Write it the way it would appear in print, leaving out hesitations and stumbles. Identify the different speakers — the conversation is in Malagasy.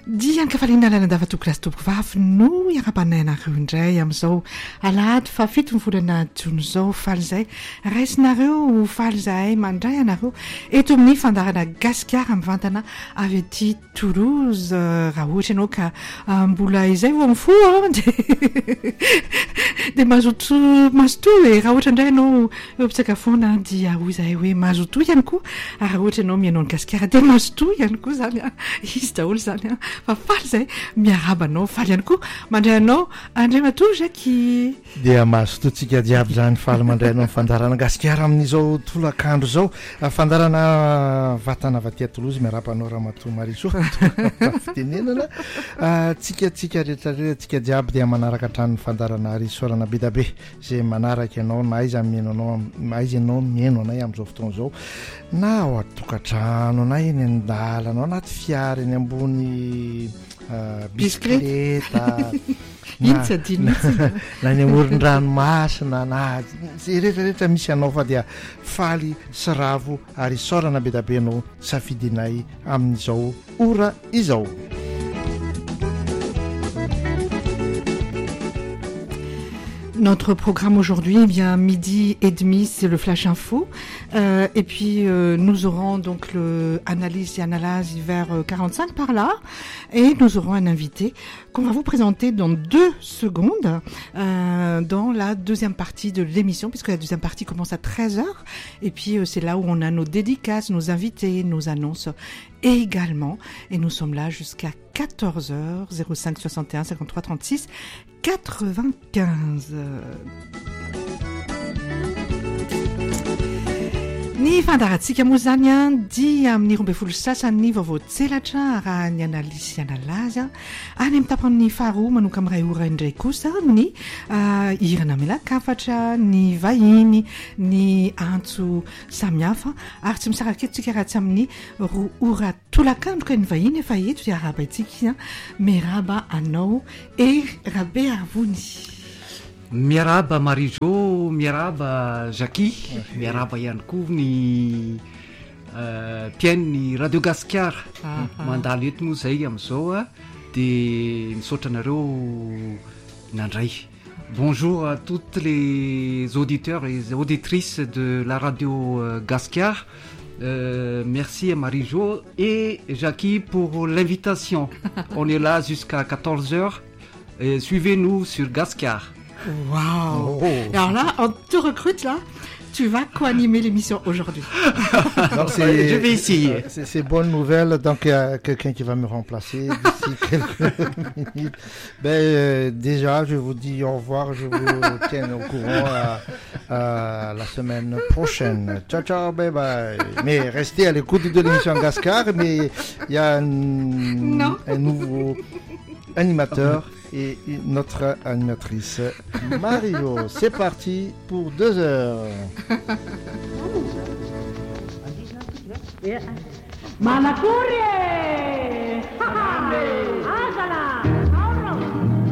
Speaker 1: Dia ny kafalinalana davatoklasy tompoko vavy no iara-panainareo indray amin'izao alahady fa 7 ny volana jona izao faly izay raisinareo faly izay mandray anareo eto amin'ny fandarana gasikara mivantana avy aty Toulouse raha ohatra ianao ka mbola izay vo amin'ny fo dia mazoto e raha ohatra indray ianao mpitsakafoana dia hoy izahay hoe mazoto ihany koa raha ohatra ianao mianao ny gasikara dia mazoto ihany koa zany izy daholo zany fa faly izay miarabanao faly ihany koa mandray anao André Matory Jackie
Speaker 2: dia mazototsika jiaby zany faly mandray anao fandarana gasikara amin'izao tolakandro zao fandarana vatana avy aty Toulouse miarabanao Ramatoa Mariso fitenenana tsika rehetrarehetra tsika jiaby dia manaraka hatrany fandarana risorana be da be zay manaraka ianao na aiza ianao miaino anay amin'izao fotoana izao na ao atokantrano na eny an-dalana anaty fiara eny ambony bisikileta na ny amoron-dranomasina na zay rehetrarehetra misy anao fa dia faly sy ravo ary sorana be da be anao safidinay amin'izao ora izao.
Speaker 1: Notre programme aujourd'hui, eh bien, midi et demi, c'est le Flash Info. Et puis, nous aurons donc l'analyse et analyse vers 45 par là. Et nous aurons un invité qu'on va vous présenter dans 2 secondes dans la deuxième partie de l'émission, puisque la deuxième partie commence à 13h. Et puis, c'est là où on a nos dédicaces, nos invités, nos annonces également. Et nous sommes là jusqu'à 14h, 05 61 53 36 95. Ny fandaratsika moa zany dia amin'ny 12 sasany vaovao tselatra raha ny analisy analazy any amin'ny tapan'ny faharoa manoka amin'ny ray ora indray kosa ny hirana melakafatra ny vahiny ny antso samihafa ary tsy misaraka etsika raha tsy amin'ny roa ora tolakandro ka ny vahiny efa eto dia araba itsika meraba anao e rabe arvony.
Speaker 3: Miaraba Marijo, miaraba Jackie, miaraba ihany koa ny mpiainy Radio Gasikara mandalo eto moa zay amin'izao dia misaotra anareo nandray. Bonjour à toutes les auditeurs et les auditrices de la Radio Gasikara. Merci à Marijo et Jackie pour l'invitation. On est là jusqu'à 14h. Suivez-nous sur Gasikara.
Speaker 1: Waouh! Alors là, on te recrute là. Tu vas co-animer l'émission aujourd'hui.
Speaker 2: Donc je vais essayer. C'est bonne nouvelle. Donc il y a quelqu'un qui va me remplacer d'ici quelques minutes. Déjà, je vous dis au revoir. Je vous tiens au courant à la semaine prochaine. Ciao, ciao, bye bye. Mais restez à l'écoute de l'émission Gasikara. Mais il y a un nouveau animateur et notre animatrice Mario. C'est parti pour 2 heures.
Speaker 4: Malakurie!